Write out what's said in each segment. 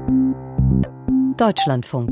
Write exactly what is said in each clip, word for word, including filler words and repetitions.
Deutschlandfunk.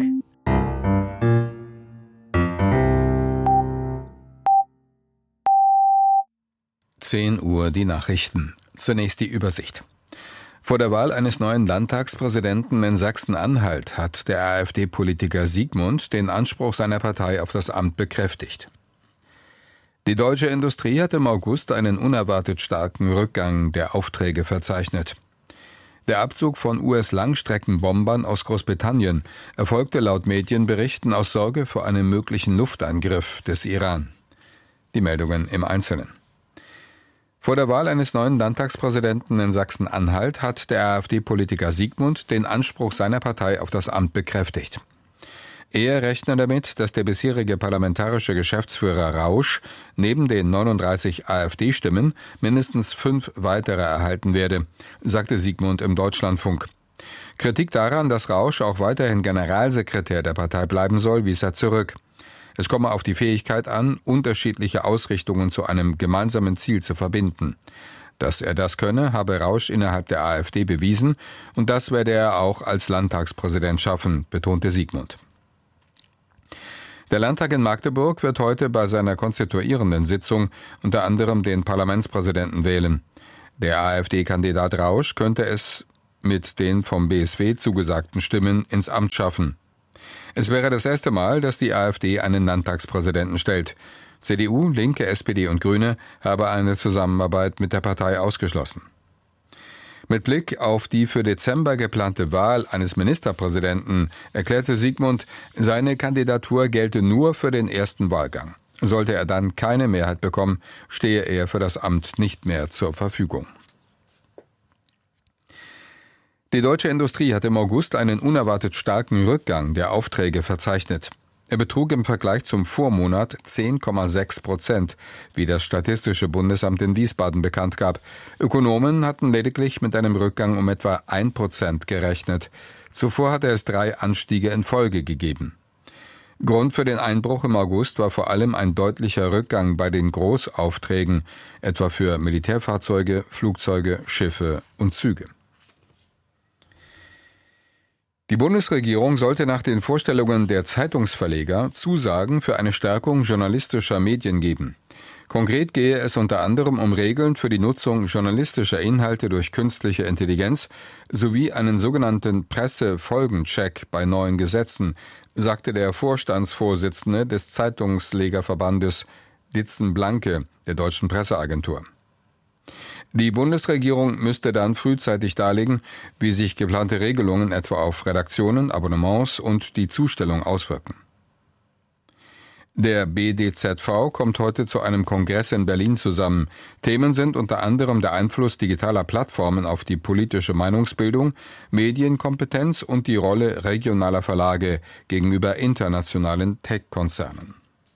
zehn Uhr die Nachrichten. Zunächst die Übersicht. Vor der Wahl eines neuen Landtagspräsidenten in Sachsen-Anhalt hat der AfD-Politiker Siegmund den Anspruch seiner Partei auf das Amt bekräftigt. Die deutsche Industrie hat im August einen unerwartet starken Rückgang der Aufträge verzeichnet. Der Abzug von U S-Langstreckenbombern aus Großbritannien erfolgte laut Medienberichten aus Sorge vor einem möglichen Luftangriff des Iran. Die Meldungen im Einzelnen. Vor der Wahl eines neuen Landtagspräsidenten in Sachsen-Anhalt hat der AfD-Politiker Siegmund den Anspruch seiner Partei auf das Amt bekräftigt. Er rechne damit, dass der bisherige parlamentarische Geschäftsführer Rausch neben den neununddreißig AfD-Stimmen mindestens fünf weitere erhalten werde, sagte Siegmund im Deutschlandfunk. Kritik daran, dass Rausch auch weiterhin Generalsekretär der Partei bleiben soll, wies er zurück. Es komme auf die Fähigkeit an, unterschiedliche Ausrichtungen zu einem gemeinsamen Ziel zu verbinden. Dass er das könne, habe Rausch innerhalb der AfD bewiesen, und das werde er auch als Landtagspräsident schaffen, betonte Siegmund. Der Landtag in Magdeburg wird heute bei seiner konstituierenden Sitzung unter anderem den Parlamentspräsidenten wählen. Der AfD-Kandidat Rausch könnte es mit den vom B S W zugesagten Stimmen ins Amt schaffen. Es wäre das erste Mal, dass die AfD einen Landtagspräsidenten stellt. C D U, Linke, S P D und Grüne habe eine Zusammenarbeit mit der Partei ausgeschlossen. Mit Blick auf die für Dezember geplante Wahl eines Ministerpräsidenten erklärte Siegmund, seine Kandidatur gelte nur für den ersten Wahlgang. Sollte er dann keine Mehrheit bekommen, stehe er für das Amt nicht mehr zur Verfügung. Die deutsche Industrie hat im August einen unerwartet starken Rückgang der Aufträge verzeichnet. Er betrug im Vergleich zum Vormonat zehn Komma sechs Prozent, wie das Statistische Bundesamt in Wiesbaden bekannt gab. Ökonomen hatten lediglich mit einem Rückgang um etwa ein Prozent gerechnet. Zuvor hatte es drei Anstiege in Folge gegeben. Grund für den Einbruch im August war vor allem ein deutlicher Rückgang bei den Großaufträgen, etwa für Militärfahrzeuge, Flugzeuge, Schiffe und Züge. Die Bundesregierung sollte nach den Vorstellungen der Zeitungsverleger Zusagen für eine Stärkung journalistischer Medien geben. Konkret gehe es unter anderem um Regeln für die Nutzung journalistischer Inhalte durch künstliche Intelligenz sowie einen sogenannten Pressefolgencheck bei neuen Gesetzen, sagte der Vorstandsvorsitzende des Zeitungslegerverbandes Ditzen Blanke der Deutschen Presseagentur. Die Bundesregierung müsste dann frühzeitig darlegen, wie sich geplante Regelungen etwa auf Redaktionen, Abonnements und die Zustellung auswirken. Der B D Z V kommt heute zu einem Kongress in Berlin zusammen. Themen sind unter anderem der Einfluss digitaler Plattformen auf die politische Meinungsbildung, Medienkompetenz und die Rolle regionaler Verlage gegenüber internationalen Tech-Konzernen.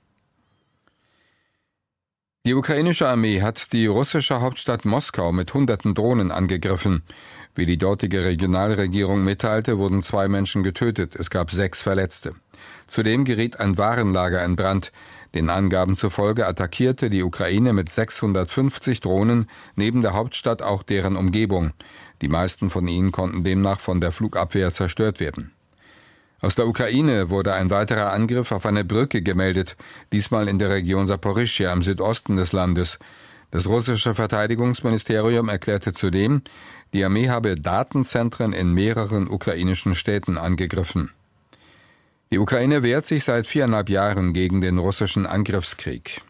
Die ukrainische Armee hat die russische Hauptstadt Moskau mit hunderten Drohnen angegriffen. Wie die dortige Regionalregierung mitteilte, wurden zwei Menschen getötet, es gab sechs Verletzte. Zudem geriet ein Warenlager in Brand. Den Angaben zufolge attackierte die Ukraine mit sechshundertfünfzig Drohnen neben der Hauptstadt auch deren Umgebung. Die meisten von ihnen konnten demnach von der Flugabwehr zerstört werden. Aus der Ukraine wurde ein weiterer Angriff auf eine Brücke gemeldet, diesmal in der Region Saporischschja im Südosten des Landes. Das russische Verteidigungsministerium erklärte zudem, die Armee habe Datenzentren in mehreren ukrainischen Städten angegriffen. Die Ukraine wehrt sich seit viereinhalb Jahren gegen den russischen Angriffskrieg.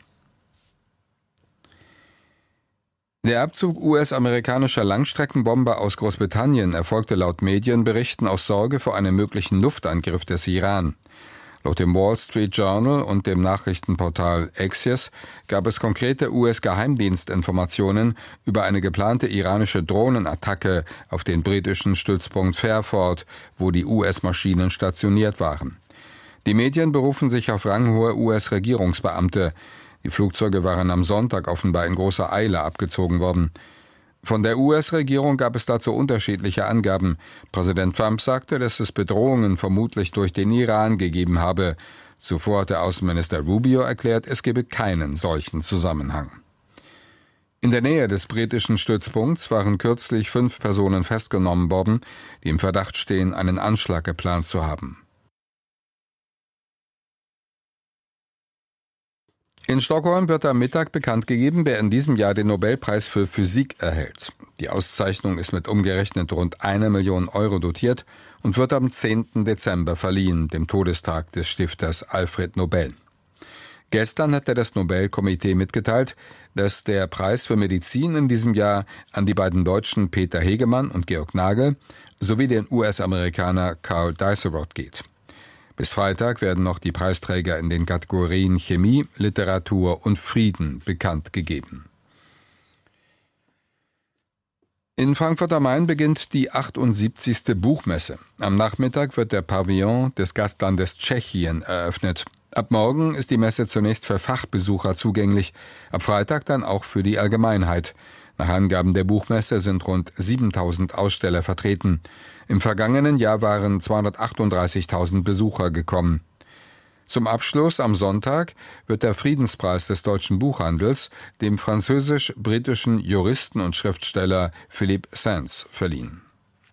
Der Abzug U S-amerikanischer Langstreckenbomber aus Großbritannien erfolgte laut Medienberichten aus Sorge vor einem möglichen Luftangriff des Iran. Laut dem Wall Street Journal und dem Nachrichtenportal Axios gab es konkrete U S-Geheimdienstinformationen über eine geplante iranische Drohnenattacke auf den britischen Stützpunkt Fairford, wo die U S-Maschinen stationiert waren. Die Medien berufen sich auf ranghohe U S-Regierungsbeamte. Die Flugzeuge waren am Sonntag offenbar in großer Eile abgezogen worden. Von der U S-Regierung gab es dazu unterschiedliche Angaben. Präsident Trump sagte, dass es Bedrohungen vermutlich durch den Iran gegeben habe. Zuvor hatte Außenminister Rubio erklärt, es gebe keinen solchen Zusammenhang. In der Nähe des britischen Stützpunkts waren kürzlich fünf Personen festgenommen worden, die im Verdacht stehen, einen Anschlag geplant zu haben. In Stockholm wird am Mittag bekannt gegeben, wer in diesem Jahr den Nobelpreis für Physik erhält. Die Auszeichnung ist mit umgerechnet rund eine Million Euro dotiert und wird am zehnten Dezember verliehen, dem Todestag des Stifters Alfred Nobel. Gestern hatte das Nobelkomitee mitgeteilt, dass der Preis für Medizin in diesem Jahr an die beiden Deutschen Peter Hegemann und Georg Nagel sowie den U S-Amerikaner Carl Dieselrod geht. Bis Freitag werden noch die Preisträger in den Kategorien Chemie, Literatur und Frieden bekannt gegeben. In Frankfurt am Main beginnt die achtundsiebzigste Buchmesse. Am Nachmittag wird der Pavillon des Gastlandes Tschechien eröffnet. Ab morgen ist die Messe zunächst für Fachbesucher zugänglich, ab Freitag dann auch für die Allgemeinheit. Nach Angaben der Buchmesse sind rund siebentausend Aussteller vertreten. Im vergangenen Jahr waren zweihundertachtunddreißigtausend Besucher gekommen. Zum Abschluss am Sonntag wird der Friedenspreis des deutschen Buchhandels dem französisch-britischen Juristen und Schriftsteller Philippe Sands verliehen.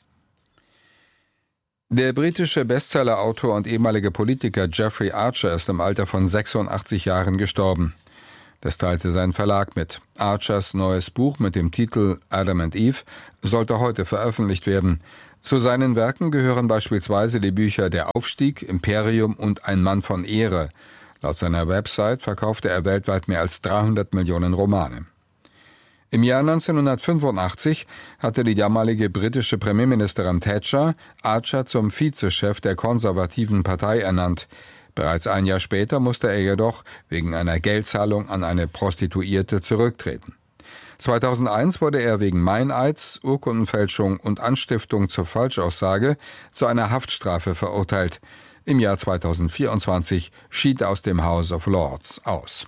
Der britische Bestsellerautor und ehemalige Politiker Jeffrey Archer ist im Alter von sechsundachtzig Jahren gestorben. Das teilte sein Verlag mit. Archers neues Buch mit dem Titel Adam and Eve sollte heute veröffentlicht werden. Zu seinen Werken gehören beispielsweise die Bücher Der Aufstieg, Imperium und Ein Mann von Ehre. Laut seiner Website verkaufte er weltweit mehr als dreihundert Millionen Romane. Im Jahr neunzehnhundertfünfundachtzig hatte die damalige britische Premierministerin Thatcher Archer zum Vizechef der konservativen Partei ernannt. Bereits ein Jahr später musste er jedoch wegen einer Geldzahlung an eine Prostituierte zurücktreten. zweitausendeins wurde er wegen Meineids, Urkundenfälschung und Anstiftung zur Falschaussage zu einer Haftstrafe verurteilt. Im Jahr zweitausendvierundzwanzig schied er aus dem House of Lords aus.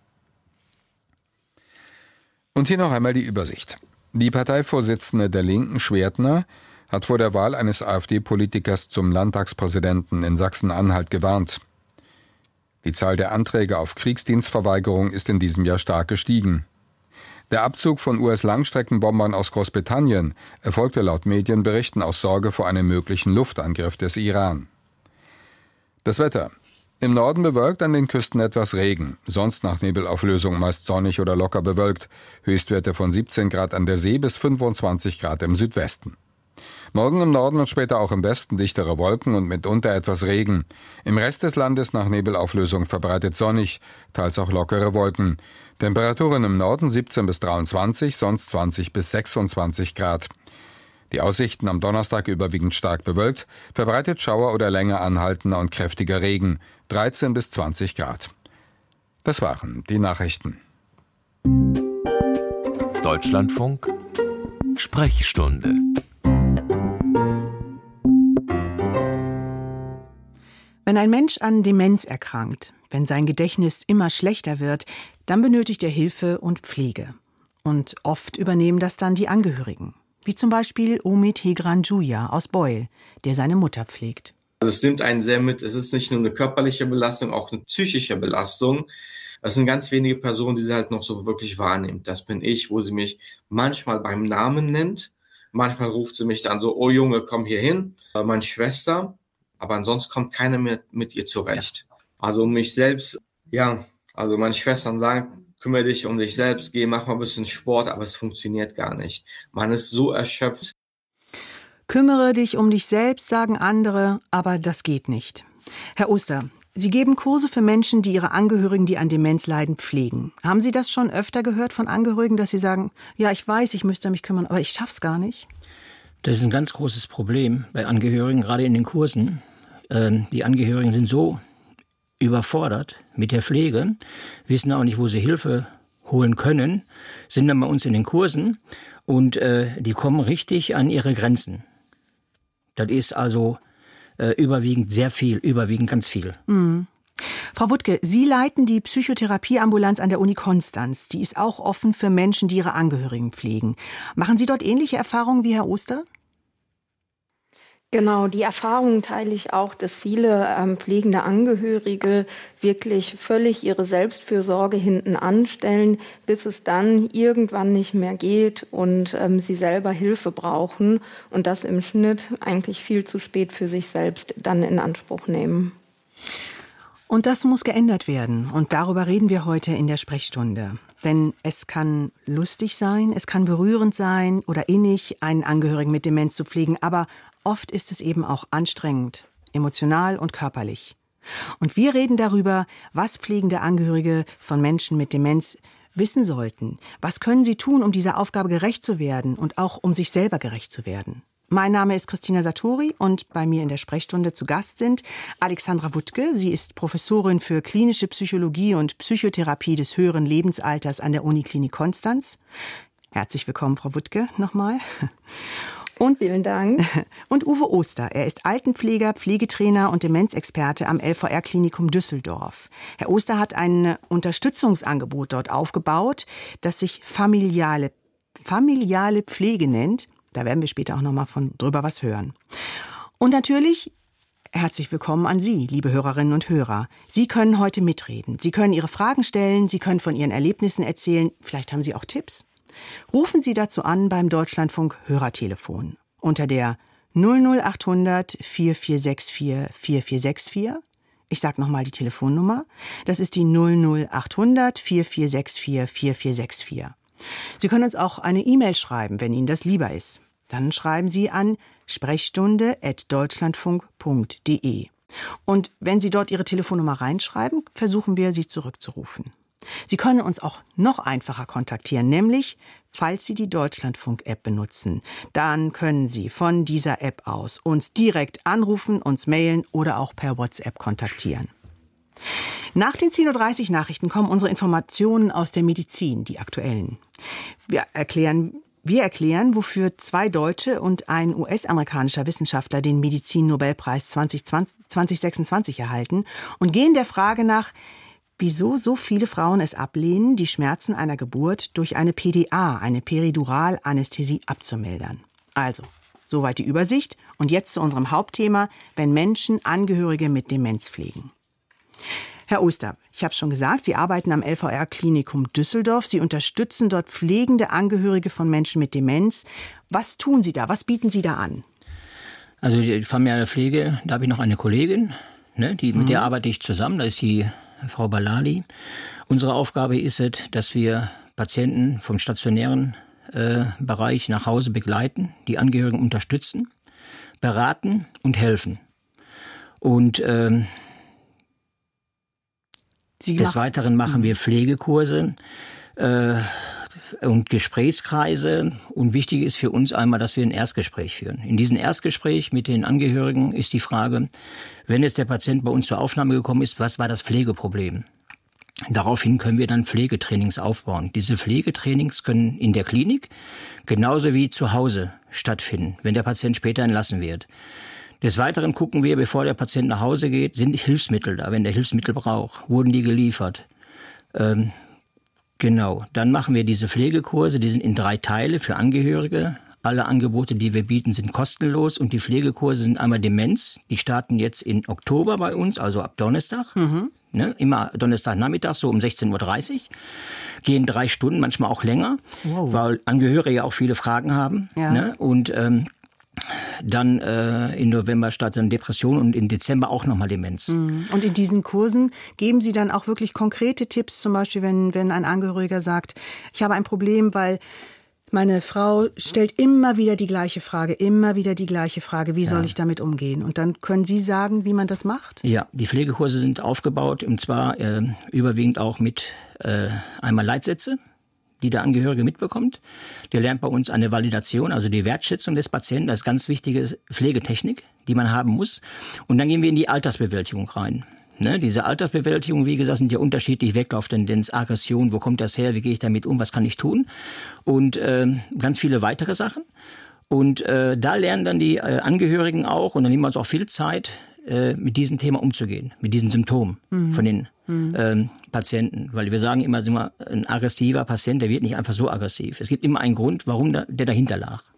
Und hier noch einmal die Übersicht. Die Parteivorsitzende der Linken, Schwertner, hat vor der Wahl eines AfD-Politikers zum Landtagspräsidenten in Sachsen-Anhalt gewarnt. Die Zahl der Anträge auf Kriegsdienstverweigerung ist in diesem Jahr stark gestiegen. Der Abzug von U S-Langstreckenbombern aus Großbritannien erfolgte laut Medienberichten aus Sorge vor einem möglichen Luftangriff des Iran. Das Wetter. Im Norden bewölkt, an den Küsten etwas Regen, sonst nach Nebelauflösung meist sonnig oder locker bewölkt, Höchstwerte von siebzehn Grad an der See bis fünfundzwanzig Grad im Südwesten. Morgen im Norden und später auch im Westen dichtere Wolken und mitunter etwas Regen. Im Rest des Landes nach Nebelauflösung verbreitet sonnig, teils auch lockere Wolken. Temperaturen im Norden siebzehn bis dreiundzwanzig, sonst zwanzig bis sechsundzwanzig Grad. Die Aussichten am Donnerstag überwiegend stark bewölkt, verbreitet Schauer oder länger anhaltender und kräftiger Regen, dreizehn bis zwanzig Grad. Das waren die Nachrichten. Deutschlandfunk Sprechstunde. Wenn ein Mensch an Demenz erkrankt, wenn sein Gedächtnis immer schlechter wird, dann benötigt er Hilfe und Pflege. Und oft übernehmen das dann die Angehörigen. Wie zum Beispiel Omid Hegran-Juja aus Beul, der seine Mutter pflegt. Also es nimmt einen sehr mit. Es ist nicht nur eine körperliche Belastung, auch eine psychische Belastung. Das sind ganz wenige Personen, die sie halt noch so wirklich wahrnimmt. Das bin ich, wo sie mich manchmal beim Namen nennt. Manchmal ruft sie mich dann so, oh Junge, komm hier hin. Meine Schwester. Aber ansonsten kommt keiner mehr mit ihr zurecht. Also um mich selbst, ja, also meine Schwestern sagen, kümmere dich um dich selbst, geh, mach mal ein bisschen Sport, aber es funktioniert gar nicht. Man ist so erschöpft. Kümmere dich um dich selbst, sagen andere, aber das geht nicht. Herr Oster, Sie geben Kurse für Menschen, die ihre Angehörigen, die an Demenz leiden, pflegen. Haben Sie das schon öfter gehört von Angehörigen, dass sie sagen, ja, ich weiß, ich müsste mich kümmern, aber ich schaff's gar nicht? Das ist ein ganz großes Problem bei Angehörigen, gerade in den Kursen. Die Angehörigen sind so überfordert mit der Pflege, wissen auch nicht, wo sie Hilfe holen können, sind dann bei uns in den Kursen und äh, die kommen richtig an ihre Grenzen. Das ist also äh, überwiegend sehr viel, überwiegend ganz viel. Mhm. Frau Wuttke, Sie leiten die Psychotherapieambulanz an der Uni Konstanz. Die ist auch offen für Menschen, die ihre Angehörigen pflegen. Machen Sie dort ähnliche Erfahrungen wie Herr Oster? Genau, die Erfahrung teile ich auch, dass viele ähm, pflegende Angehörige wirklich völlig ihre Selbstfürsorge hinten anstellen, bis es dann irgendwann nicht mehr geht und ähm, sie selber Hilfe brauchen und das im Schnitt eigentlich viel zu spät für sich selbst dann in Anspruch nehmen. Und das muss geändert werden. Und darüber reden wir heute in der Sprechstunde. Denn es kann lustig sein, es kann berührend sein oder innig, einen Angehörigen mit Demenz zu pflegen. Aber oft ist es eben auch anstrengend, emotional und körperlich. Und wir reden darüber, was pflegende Angehörige von Menschen mit Demenz wissen sollten. Was können sie tun, um dieser Aufgabe gerecht zu werden und auch um sich selber gerecht zu werden? Mein Name ist Christina Satori und bei mir in der Sprechstunde zu Gast sind Alexandra Wuttke. Sie ist Professorin für klinische Psychologie und Psychotherapie des höheren Lebensalters an der Uniklinik Konstanz. Herzlich willkommen, Frau Wuttke, nochmal. Und, Vielen Dank. Und Uwe Oster. Er ist Altenpfleger, Pflegetrainer und Demenzexperte am L V R-Klinikum Düsseldorf. Herr Oster hat ein Unterstützungsangebot dort aufgebaut, das sich familiale, familiale Pflege nennt. Da werden wir später auch noch mal von drüber was hören. Und natürlich herzlich willkommen an Sie, liebe Hörerinnen und Hörer. Sie können heute mitreden. Sie können Ihre Fragen stellen, Sie können von Ihren Erlebnissen erzählen. Vielleicht haben Sie auch Tipps. Rufen Sie dazu an beim Deutschlandfunk Hörertelefon unter der null null achthundert vier vier sechs vier vier vier sechs vier. Ich sage nochmal die Telefonnummer. Das ist die null null achthundert vier vier sechs vier vier vier sechs vier. Sie können uns auch eine E-Mail schreiben, wenn Ihnen das lieber ist. Dann schreiben Sie an sprechstunde at deutschlandfunk punkt de. Und wenn Sie dort Ihre Telefonnummer reinschreiben, versuchen wir, Sie zurückzurufen. Sie können uns auch noch einfacher kontaktieren, nämlich, falls Sie die Deutschlandfunk-App benutzen. Dann können Sie von dieser App aus uns direkt anrufen, uns mailen oder auch per WhatsApp kontaktieren. Nach den zehn Uhr dreißig Nachrichten kommen unsere Informationen aus der Medizin, die aktuellen. Wir erklären, wir erklären, wofür zwei Deutsche und ein U S-amerikanischer Wissenschaftler den Medizin-Nobelpreis zwanzig sechsundzwanzig erhalten und gehen der Frage nach, wieso so viele Frauen es ablehnen, die Schmerzen einer Geburt durch eine P D A, eine Periduralanästhesie, abzumildern. Also, soweit die Übersicht. Und jetzt zu unserem Hauptthema, wenn Menschen Angehörige mit Demenz pflegen. Herr Oster, ich habe schon gesagt, Sie arbeiten am L V R-Klinikum Düsseldorf. Sie unterstützen dort pflegende Angehörige von Menschen mit Demenz. Was tun Sie da? Was bieten Sie da an? Also die familiäre Pflege, da habe ich noch eine Kollegin, ne, die, mit mhm. der arbeite ich zusammen. Das ist die Frau Balali. Unsere Aufgabe ist es, dass wir Patienten vom stationären äh, Bereich nach Hause begleiten, die Angehörigen unterstützen, beraten und helfen. Und ähm, des Weiteren machen wir Pflegekurse äh, und Gesprächskreise. Und wichtig ist für uns einmal, dass wir ein Erstgespräch führen. In diesem Erstgespräch mit den Angehörigen ist die Frage, wenn jetzt der Patient bei uns zur Aufnahme gekommen ist, was war das Pflegeproblem? Daraufhin können wir dann Pflegetrainings aufbauen. Diese Pflegetrainings können in der Klinik genauso wie zu Hause stattfinden, wenn der Patient später entlassen wird. Des Weiteren gucken wir, bevor der Patient nach Hause geht, sind Hilfsmittel da, wenn der Hilfsmittel braucht, wurden die geliefert. Ähm, genau, dann machen wir diese Pflegekurse, die sind in drei Teile für Angehörige. Alle Angebote, die wir bieten, sind kostenlos und die Pflegekurse sind einmal Demenz. Die starten jetzt in Oktober bei uns, also ab Donnerstag. Mhm. Ne, immer Donnerstagnachmittag, so um sechzehn Uhr dreißig. Gehen drei Stunden, manchmal auch länger, wow. Weil Angehörige ja auch viele Fragen haben. Ja. Ne, und ähm, dann äh, im November startet dann Depression und im Dezember auch nochmal Demenz. Und in diesen Kursen geben Sie dann auch wirklich konkrete Tipps, zum Beispiel wenn, wenn ein Angehöriger sagt, ich habe ein Problem, weil meine Frau stellt immer wieder die gleiche Frage, immer wieder die gleiche Frage, wie ja. soll ich damit umgehen? Und dann können Sie sagen, wie man das macht? Ja, die Pflegekurse sind aufgebaut, und zwar äh, überwiegend auch mit äh, einmal Leitsätze, die der Angehörige mitbekommt. Der lernt bei uns eine Validation, also die Wertschätzung des Patienten. Das ist ganz wichtige Pflegetechnik, die man haben muss. Und dann gehen wir in die Altersbewältigung rein. Ne, diese Altersbewältigung, wie gesagt, sind ja unterschiedlich. Weglauftendenz, Aggression, wo kommt das her, wie gehe ich damit um, was kann ich tun? Und äh, ganz viele weitere Sachen. Und äh, da lernen dann die äh, Angehörigen auch, und dann nehmen wir uns auch viel Zeit, äh, mit diesem Thema umzugehen, mit diesen Symptomen mhm. von den mhm. ähm, Patienten. Weil wir sagen immer, ein aggressiver Patient, der wird nicht einfach so aggressiv. Es gibt immer einen Grund, warum der, der dahinter lag.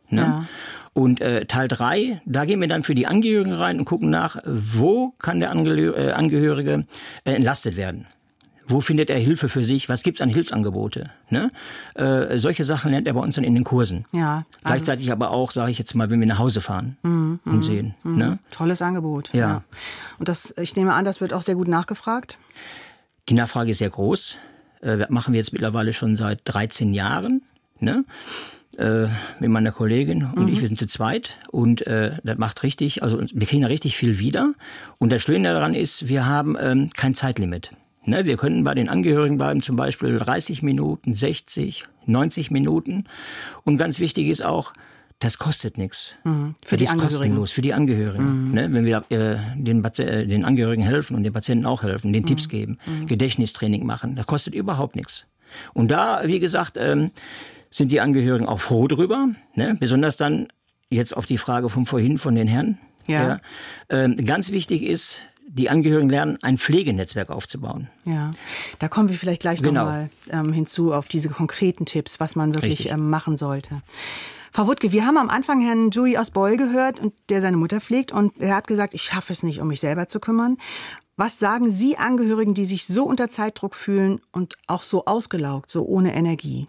Ne? Ja. Und äh, Teil drei, da gehen wir dann für die Angehörigen rein und gucken nach, wo kann der Angehö- äh, Angehörige äh, entlastet werden. Wo findet er Hilfe für sich? Was gibt's an Hilfsangebote? Ne? Äh, solche Sachen lernt er bei uns dann in den Kursen. Ja, also Gleichzeitig aber auch, sage ich jetzt mal, wenn wir nach Hause fahren mm, und mm, sehen. Mm. Ne? Tolles Angebot. Ja. ja. Und das, ich nehme an, das wird auch sehr gut nachgefragt? Die Nachfrage ist sehr groß. Äh, das machen wir jetzt mittlerweile schon seit dreizehn Jahren. Ne? Äh, mit meiner Kollegin und mhm. ich, wir sind zu zweit. Und äh, das macht richtig, also wir kriegen da richtig viel wieder. Und das Schöne daran ist, wir haben ähm, kein Zeitlimit. Ne, wir können bei den Angehörigen bleiben, zum Beispiel dreißig Minuten, sechzig, neunzig Minuten. Und ganz wichtig ist auch, das kostet nichts. Mhm. Für die das ist Angehörigen. kostenlos, für die Angehörigen. Mhm. Ne, wenn wir äh, den, äh, den Angehörigen helfen und den Patienten auch helfen, den mhm. Tipps geben, mhm. Gedächtnistraining machen, das kostet überhaupt nichts. Und da, wie gesagt, ähm, sind die Angehörigen auch froh drüber. Ne? Besonders dann jetzt auf die Frage von vorhin von den Herren. Ja. Ja, ähm, ganz wichtig ist, die Angehörigen lernen, ein Pflegenetzwerk aufzubauen. Ja, da kommen wir vielleicht gleich genau. nochmal ähm, hinzu auf diese konkreten Tipps, was man wirklich ähm, machen sollte. Frau Wuttke, wir haben am Anfang Herrn Joey aus Beul gehört, und der seine Mutter pflegt, und er hat gesagt, ich schaffe es nicht, um mich selber zu kümmern. Was sagen Sie Angehörigen, die sich so unter Zeitdruck fühlen und auch so ausgelaugt, so ohne Energie?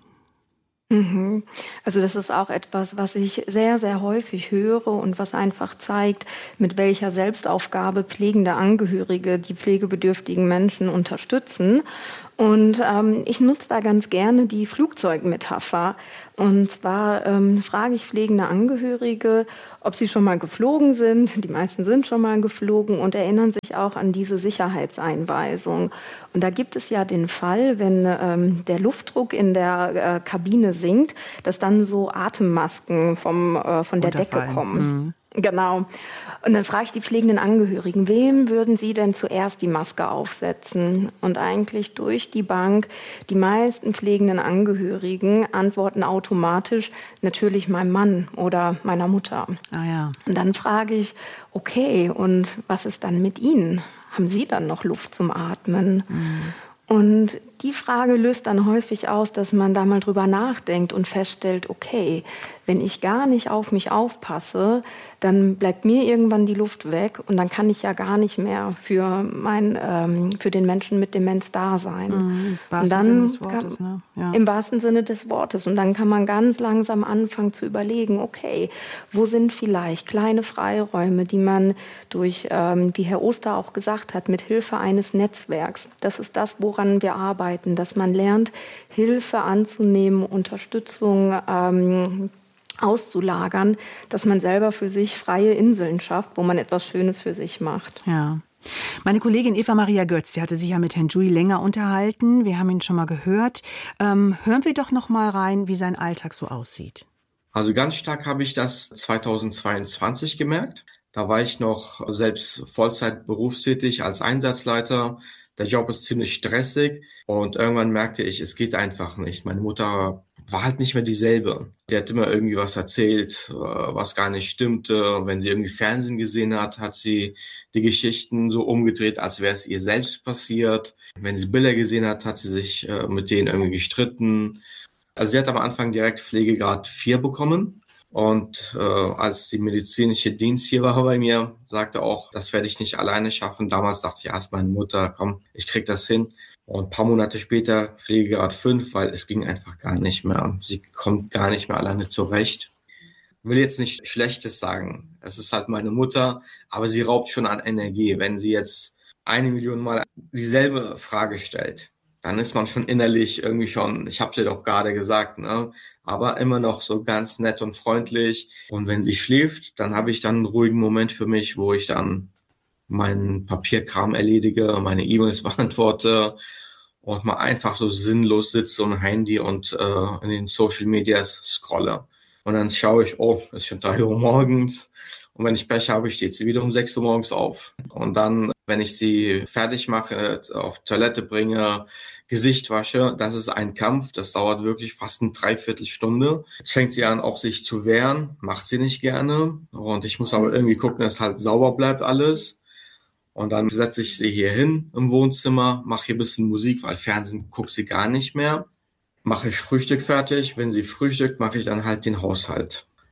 Mhm. Also das ist auch etwas, was ich sehr, sehr häufig höre und was einfach zeigt, mit welcher Selbstaufgabe pflegende Angehörige die pflegebedürftigen Menschen unterstützen. Und ähm, ich nutze da ganz gerne die Flugzeugmetapher. Und zwar ähm, frage ich pflegende Angehörige, ob sie schon mal geflogen sind. Die meisten sind schon mal geflogen und erinnern sich auch an diese Sicherheitseinweisung. Und da gibt es ja den Fall, wenn ähm, der Luftdruck in der äh, Kabine sinkt, dass dann so Atemmasken vom, äh, von der Decke kommen. Mhm. Genau. Und dann frage ich die pflegenden Angehörigen, wem würden sie denn zuerst die Maske aufsetzen? Und eigentlich durch die Bank, die meisten pflegenden Angehörigen antworten automatisch, natürlich meinem Mann oder meiner Mutter. Ah ja. Und dann frage ich, okay, und was ist dann mit Ihnen? Haben Sie dann noch Luft zum Atmen? Mhm. Und die Frage löst dann häufig aus, dass man da mal drüber nachdenkt und feststellt, okay, wenn ich gar nicht auf mich aufpasse, dann bleibt mir irgendwann die Luft weg und dann kann ich ja gar nicht mehr für mein, ähm, für den Menschen mit Demenz da sein. Mhm, im wahrsten und dann Sinne des Wortes, kann, ne? Ja. Im wahrsten Sinne des Wortes. Und dann kann man ganz langsam anfangen zu überlegen, okay, wo sind vielleicht kleine Freiräume, die man durch, ähm, wie Herr Oster auch gesagt hat, mit Hilfe eines Netzwerks, das ist das, woran wir arbeiten, dass man lernt, Hilfe anzunehmen, Unterstützung ähm, auszulagern, dass man selber für sich freie Inseln schafft, wo man etwas Schönes für sich macht. Ja. Meine Kollegin Eva Maria Götz, die hatte sich ja mit Herrn Joey länger unterhalten. Wir haben ihn schon mal gehört. Ähm, hören wir doch noch mal rein, wie sein Alltag so aussieht. Also ganz stark habe ich das zweitausendzweiundzwanzig gemerkt. Da war ich noch selbst Vollzeit berufstätig als Einsatzleiter. Der Job ist ziemlich stressig und irgendwann merkte ich, es geht einfach nicht. Meine Mutter war halt nicht mehr dieselbe. Die hat immer irgendwie was erzählt, was gar nicht stimmte. Wenn sie irgendwie Fernsehen gesehen hat, hat sie die Geschichten so umgedreht, als wäre es ihr selbst passiert. Wenn sie Bilder gesehen hat, hat sie sich mit denen irgendwie gestritten. Also sie hat am Anfang direkt Pflegegrad vier bekommen. Und äh, als die medizinische Dienst hier war bei mir, sagte auch, das werde ich nicht alleine schaffen. Damals dachte ich, ja, ist meine Mutter, komm, ich krieg das hin. Und ein paar Monate später Pflegegrad fünf, weil es ging einfach gar nicht mehr. Sie kommt gar nicht mehr alleine zurecht. Ich will jetzt nicht Schlechtes sagen. Es ist halt meine Mutter, aber sie raubt schon an Energie. Wenn sie jetzt eine Million Mal dieselbe Frage stellt, dann ist man schon innerlich irgendwie schon, ich habe dir doch gerade gesagt, ne, aber immer noch so ganz nett und freundlich. Und wenn sie schläft, dann habe ich dann einen ruhigen Moment für mich, wo ich dann meinen Papierkram erledige, meine E-Mails beantworte und mal einfach so sinnlos sitze am Handy und äh, in den Social Medias scrolle. Und dann schaue ich, oh, es ist schon drei Uhr morgens. Und wenn ich Pech habe, steht sie wieder um sechs Uhr morgens auf. Und dann, wenn ich sie fertig mache, auf Toilette bringe, Gesicht wasche, das ist ein Kampf. Das dauert wirklich fast eine Dreiviertelstunde. Jetzt fängt sie an, auch sich zu wehren. Macht sie nicht gerne. Und ich muss aber irgendwie gucken, dass halt sauber bleibt alles. Und dann setze ich sie hier hin im Wohnzimmer, mache hier ein bisschen Musik, weil Fernsehen guckt sie gar nicht mehr. Mache ich Frühstück fertig. Wenn sie frühstückt, mache ich dann halt den Haushalt.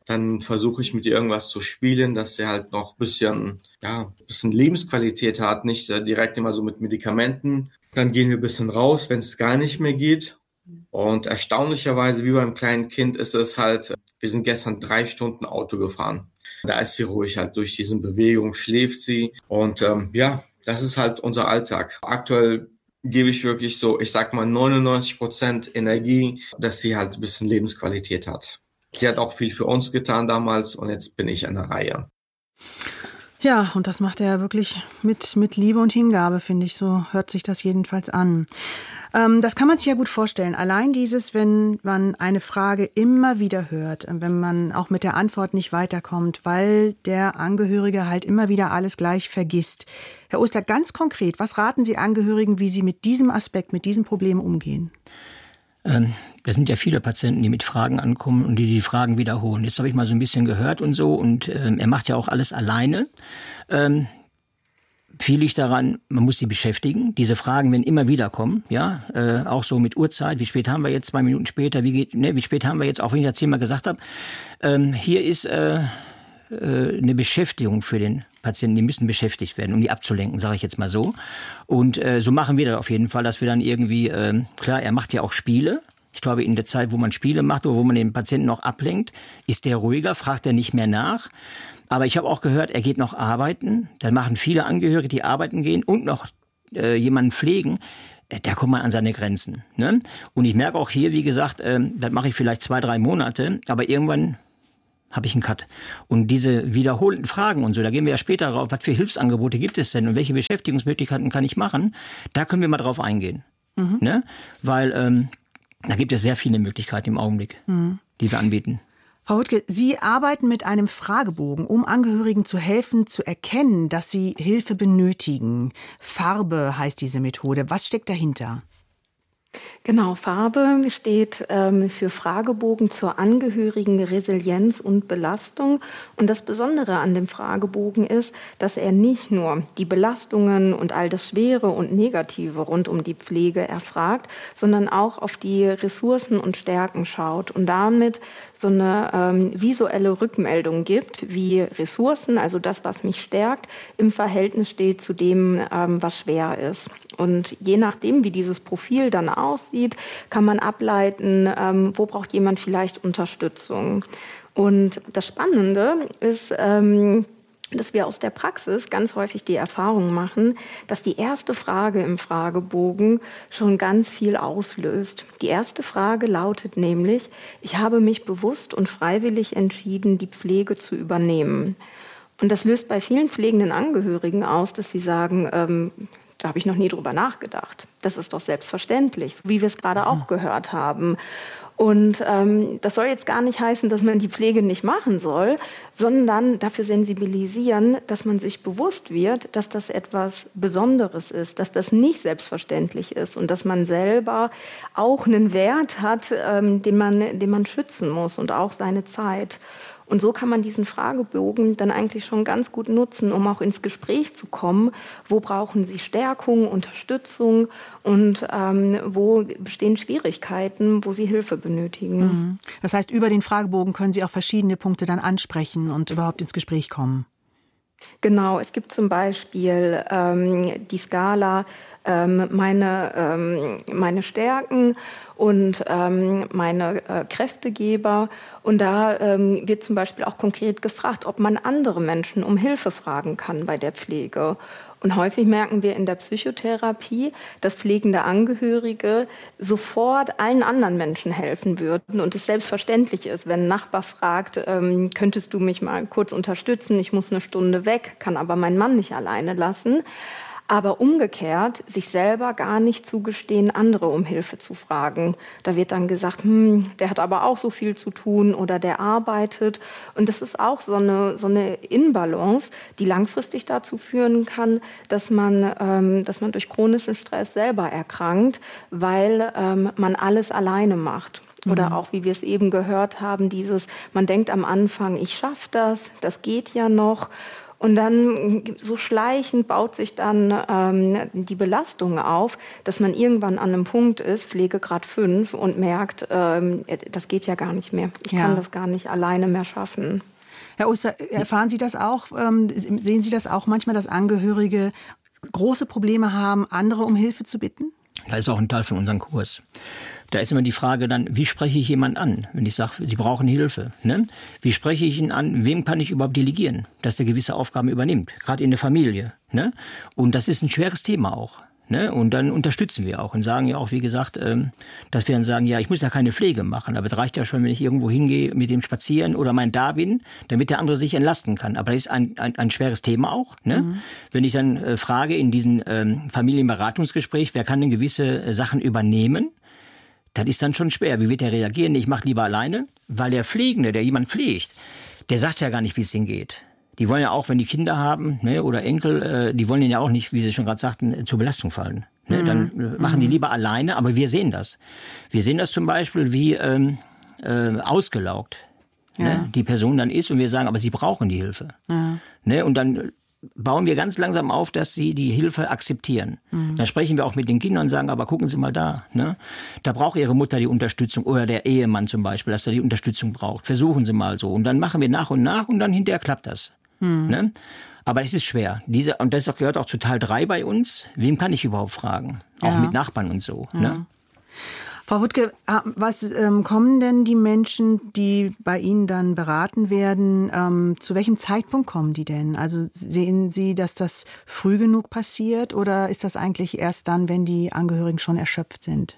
Dann versuche ich mit ihr irgendwas zu spielen, dass sie halt noch ein bisschen, ja, ein bisschen Lebensqualität hat, nicht direkt immer so mit Medikamenten. Dann gehen wir ein bisschen raus, wenn es gar nicht mehr geht. Und erstaunlicherweise, wie beim kleinen Kind, ist es halt, wir sind gestern drei Stunden Auto gefahren. Da ist sie ruhig halt durch diese Bewegung, schläft sie. Und ähm, ja, das ist halt unser Alltag. Aktuell gebe ich wirklich so, ich sag mal neunundneunzig Prozent Energie, dass sie halt ein bisschen Lebensqualität hat. Sie hat auch viel für uns getan damals und jetzt bin ich an der Reihe. Ja, und das macht er wirklich mit, mit Liebe und Hingabe, finde ich. So hört sich das jedenfalls an. Ähm, das kann man sich ja gut vorstellen. Allein dieses, wenn man eine Frage immer wieder hört, wenn man auch mit der Antwort nicht weiterkommt, weil der Angehörige halt immer wieder alles gleich vergisst. Herr Oster, ganz konkret, was raten Sie Angehörigen, wie sie mit diesem Aspekt, mit diesem Problem umgehen? Ähm, da sind ja viele Patienten, die mit Fragen ankommen und die die Fragen wiederholen. Jetzt habe ich mal so ein bisschen gehört und so und ähm, er macht ja auch alles alleine. Ähm, viel liegt daran, man muss sie beschäftigen. Diese Fragen werden immer wieder kommen, ja, äh, auch so mit Uhrzeit. Wie spät haben wir jetzt? Zwei Minuten später. Wie geht? Ne, wie spät haben wir jetzt? Auch wenn ich das zehnmal gesagt habe. Ähm, hier ist äh, äh, eine Beschäftigung für den Patienten, die müssen beschäftigt werden, um die abzulenken, sage ich jetzt mal so. Und äh, so machen wir das auf jeden Fall, dass wir dann irgendwie, äh, klar, er macht ja auch Spiele. Ich glaube, in der Zeit, wo man Spiele macht oder wo man den Patienten noch ablenkt, ist der ruhiger, fragt er nicht mehr nach. Aber ich habe auch gehört, er geht noch arbeiten. Dann machen viele Angehörige, die arbeiten gehen und noch äh, jemanden pflegen. Äh, da kommt man an seine Grenzen. Ne? Und ich merke auch hier, wie gesagt, äh, das mache ich vielleicht zwei, drei Monate, aber irgendwann habe ich einen Cut. Und diese wiederholten Fragen und so, da gehen wir ja später drauf, was für Hilfsangebote gibt es denn und welche Beschäftigungsmöglichkeiten kann ich machen, da können wir mal drauf eingehen. Mhm. Ne? Weil ähm, da gibt es sehr viele Möglichkeiten im Augenblick, mhm. die wir anbieten. Frau Wuttke, Sie arbeiten mit einem Fragebogen, um Angehörigen zu helfen, zu erkennen, dass sie Hilfe benötigen. Farbe heißt diese Methode. Was steckt dahinter? Genau, Farbe steht ähm, für Fragebogen zur angehörigen Resilienz und Belastung. Und das Besondere an dem Fragebogen ist, dass er nicht nur die Belastungen und all das Schwere und Negative rund um die Pflege erfragt, sondern auch auf die Ressourcen und Stärken schaut und damit so eine ähm, visuelle Rückmeldung gibt, wie Ressourcen, also das, was mich stärkt, im Verhältnis steht zu dem, ähm, was schwer ist. Und je nachdem, wie dieses Profil dann aussieht, kann man ableiten, ähm, wo braucht jemand vielleicht Unterstützung. Und das Spannende ist, ähm, dass wir aus der Praxis ganz häufig die Erfahrung machen, dass die erste Frage im Fragebogen schon ganz viel auslöst. Die erste Frage lautet nämlich, ich habe mich bewusst und freiwillig entschieden, die Pflege zu übernehmen. Und das löst bei vielen pflegenden Angehörigen aus, dass sie sagen, ähm, da habe ich noch nie drüber nachgedacht. Das ist doch selbstverständlich, so wie wir es gerade auch gehört haben. Und ähm, das soll jetzt gar nicht heißen, dass man die Pflege nicht machen soll, sondern dafür sensibilisieren, dass man sich bewusst wird, dass das etwas Besonderes ist, dass das nicht selbstverständlich ist und dass man selber auch einen Wert hat, ähm, den man, den man schützen muss und auch seine Zeit. Und so kann man diesen Fragebogen dann eigentlich schon ganz gut nutzen, um auch ins Gespräch zu kommen. Wo brauchen Sie Stärkung, Unterstützung und ähm, wo bestehen Schwierigkeiten, wo Sie Hilfe benötigen? Das heißt, über den Fragebogen können Sie auch verschiedene Punkte dann ansprechen und überhaupt ins Gespräch kommen. Genau, es gibt zum Beispiel ähm, die Skala ähm, meine, ähm, meine Stärken und ähm, meine äh, Kräftegeber. Und da ähm, wird zum Beispiel auch konkret gefragt, ob man andere Menschen um Hilfe fragen kann bei der Pflege. Und häufig merken wir in der Psychotherapie, dass pflegende Angehörige sofort allen anderen Menschen helfen würden und es selbstverständlich ist, wenn ein Nachbar fragt, ähm, könntest du mich mal kurz unterstützen, ich muss eine Stunde weg, kann aber meinen Mann nicht alleine lassen. Aber umgekehrt, sich selber gar nicht zugestehen, andere um Hilfe zu fragen. Da wird dann gesagt, hm, der hat aber auch so viel zu tun oder der arbeitet. Und das ist auch so eine, so eine Inbalance, die langfristig dazu führen kann, dass man, ähm, dass man durch chronischen Stress selber erkrankt, weil ähm, man alles alleine macht. Oder mhm. auch, wie wir es eben gehört haben, dieses, man denkt am Anfang, ich schaffe das, das geht ja noch. Und dann so schleichend baut sich dann ähm, die Belastung auf, dass man irgendwann an einem Punkt ist, Pflegegrad fünf, und merkt, ähm, das geht ja gar nicht mehr. Ich ja. kann das gar nicht alleine mehr schaffen. Herr Oster, erfahren Sie das auch? Ähm, sehen Sie das auch manchmal, dass Angehörige große Probleme haben, andere um Hilfe zu bitten? Das ist auch ein Teil von unserem Kurs. Da ist immer die Frage dann, wie spreche ich jemanden an, wenn ich sage, Sie brauchen Hilfe? Ne? Wie spreche ich ihn an? Wem kann ich überhaupt delegieren, dass der gewisse Aufgaben übernimmt? Gerade in der Familie. Ne? Und das ist ein schweres Thema auch. Ne? Und dann unterstützen wir auch und sagen ja auch, wie gesagt, ähm, dass wir dann sagen, ja, ich muss ja keine Pflege machen, aber es reicht ja schon, wenn ich irgendwo hingehe, mit dem spazieren oder mein da bin, damit der andere sich entlasten kann. Aber das ist ein, ein, ein schweres Thema auch. Ne? Mhm. Wenn ich dann äh, frage in diesem ähm, Familienberatungsgespräch, wer kann denn gewisse äh, Sachen übernehmen, das ist dann schon schwer. Wie wird er reagieren? Ich mache lieber alleine, weil der Pflegende, der jemand pflegt, der sagt ja gar nicht, wie es ihm geht. Die wollen ja auch, wenn die Kinder haben, ne, oder Enkel, äh, die wollen ja auch nicht, wie Sie schon gerade sagten, zur Belastung fallen. Ne? Mhm. Dann äh, machen die lieber alleine, aber wir sehen das. Wir sehen das zum Beispiel, wie ähm, äh, ausgelaugt ja. ne, die Person dann ist, und wir sagen, aber sie brauchen die Hilfe. Ja. Ne? Und dann bauen wir ganz langsam auf, dass sie die Hilfe akzeptieren. Mhm. Dann sprechen wir auch mit den Kindern und sagen, aber gucken Sie mal da. Ne? Da braucht Ihre Mutter die Unterstützung oder der Ehemann zum Beispiel, dass er die Unterstützung braucht. Versuchen Sie mal so. Und dann machen wir nach und nach und dann hinterher klappt das. Mhm. Ne? Aber es ist schwer. Diese, und das gehört auch zu Teil drei bei uns. Wem kann ich überhaupt fragen? Auch ja. mit Nachbarn und so. Ja. Ne? Frau Wuttke, was ähm, kommen denn die Menschen, die bei Ihnen dann beraten werden, ähm, zu welchem Zeitpunkt kommen die denn? Also sehen Sie, dass das früh genug passiert, oder ist das eigentlich erst dann, wenn die Angehörigen schon erschöpft sind?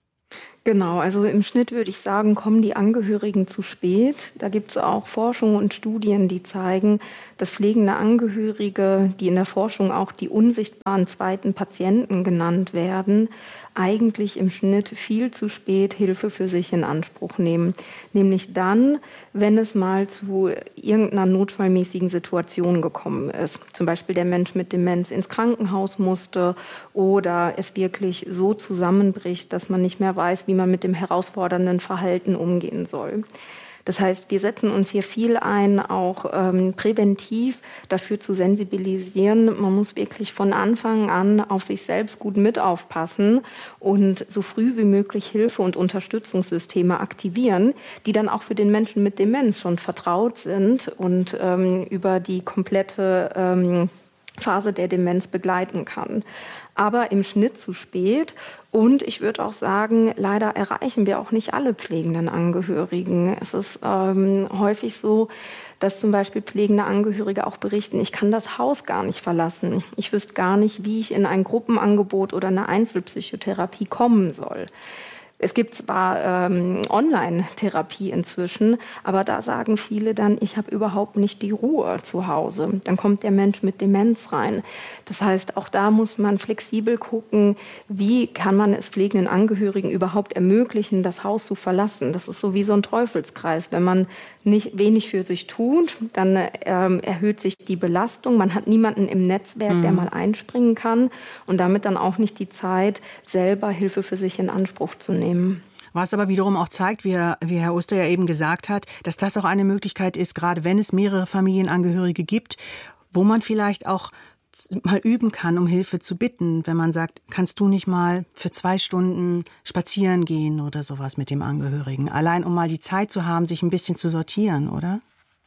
Genau, also im Schnitt würde ich sagen, kommen die Angehörigen zu spät. Da gibt es auch Forschung und Studien, die zeigen, dass pflegende Angehörige, die in der Forschung auch die unsichtbaren zweiten Patienten genannt werden, eigentlich im Schnitt viel zu spät Hilfe für sich in Anspruch nehmen. Nämlich dann, wenn es mal zu irgendeiner notfallmäßigen Situation gekommen ist. Zum Beispiel der Mensch mit Demenz ins Krankenhaus musste oder es wirklich so zusammenbricht, dass man nicht mehr weiß, wie man mit dem herausfordernden Verhalten umgehen soll. Das heißt, wir setzen uns hier viel ein, auch ähm, präventiv dafür zu sensibilisieren. Man muss wirklich von Anfang an auf sich selbst gut mit aufpassen und so früh wie möglich Hilfe- und Unterstützungssysteme aktivieren, die dann auch für den Menschen mit Demenz schon vertraut sind und ähm, über die komplette ähm, Phase der Demenz begleiten kann. Aber im Schnitt zu spät. Und ich würde auch sagen, leider erreichen wir auch nicht alle pflegenden Angehörigen. Es ist ähm, häufig so, dass zum Beispiel pflegende Angehörige auch berichten, ich kann das Haus gar nicht verlassen. Ich wüsste gar nicht, wie ich in ein Gruppenangebot oder eine Einzelpsychotherapie kommen soll. Es gibt zwar ähm, Online-Therapie inzwischen, aber da sagen viele dann, ich habe überhaupt nicht die Ruhe zu Hause. Dann kommt der Mensch mit Demenz rein. Das heißt, auch da muss man flexibel gucken, wie kann man es pflegenden Angehörigen überhaupt ermöglichen, das Haus zu verlassen. Das ist so wie so ein Teufelskreis. Wenn man nicht wenig für sich tut, dann ähm, erhöht sich die Belastung. Man hat niemanden im Netzwerk, mhm. der mal einspringen kann und damit dann auch nicht die Zeit, selber Hilfe für sich in Anspruch zu nehmen. Was aber wiederum auch zeigt, wie Herr, wie Herr Oster ja eben gesagt hat, dass das auch eine Möglichkeit ist, gerade wenn es mehrere Familienangehörige gibt, wo man vielleicht auch mal üben kann, um Hilfe zu bitten, wenn man sagt, kannst du nicht mal für zwei Stunden spazieren gehen oder sowas mit dem Angehörigen, allein um mal die Zeit zu haben, sich ein bisschen zu sortieren, oder?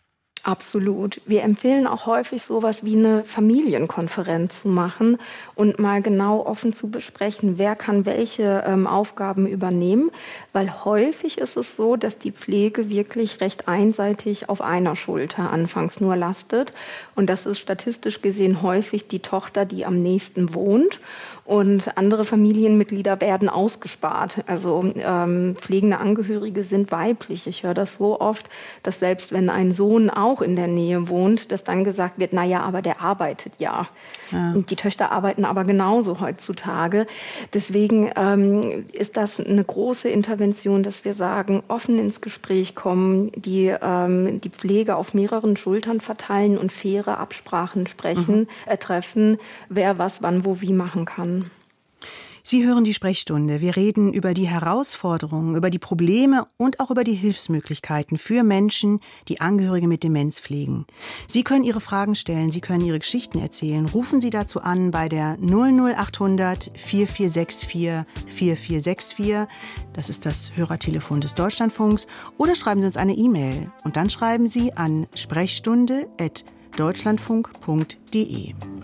Absolut. Wir empfehlen auch häufig sowas wie eine Familienkonferenz zu machen und mal genau offen zu besprechen, wer kann welche ähm, Aufgaben übernehmen, weil häufig ist es so, dass die Pflege wirklich recht einseitig auf einer Schulter anfangs nur lastet und das ist statistisch gesehen häufig die Tochter, die am nächsten wohnt. Und andere Familienmitglieder werden ausgespart. Also ähm, pflegende Angehörige sind weiblich. Ich höre das so oft, dass selbst wenn ein Sohn auch in der Nähe wohnt, dass dann gesagt wird, na ja, aber der arbeitet ja. ja. Und die Töchter arbeiten aber genauso heutzutage. Deswegen ähm, ist das eine große Intervention, dass wir sagen, offen ins Gespräch kommen, die, ähm, die Pflege auf mehreren Schultern verteilen und faire Absprachen sprechen, mhm. äh, treffen, wer was, wann, wo, wie machen kann. Sie hören die Sprechstunde. Wir reden über die Herausforderungen, über die Probleme und auch über die Hilfsmöglichkeiten für Menschen, die Angehörige mit Demenz pflegen. Sie können Ihre Fragen stellen, Sie können Ihre Geschichten erzählen. Rufen Sie dazu an bei der null null achthundert vier vier sechs vier vier vier sechs vier. Das ist das Hörertelefon des Deutschlandfunks. Oder schreiben Sie uns eine E-Mail. Und dann schreiben Sie an sprechstunde at deutschlandfunk punkt de.